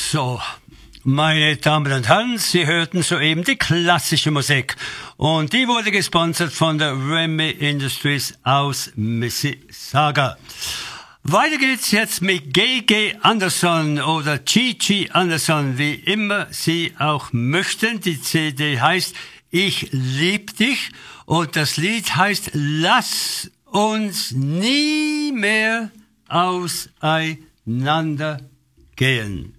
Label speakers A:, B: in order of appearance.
A: So, meine Damen und Herren, Sie hörten soeben die klassische Musik. Und die wurde gesponsert von der Remy Industries aus Mississauga. Weiter geht's jetzt mit G.G. Anderson oder G.G. Anderson, wie immer Sie auch möchten. Die CD heißt Ich lieb dich und das Lied heißt Lass uns nie mehr auseinander gehen.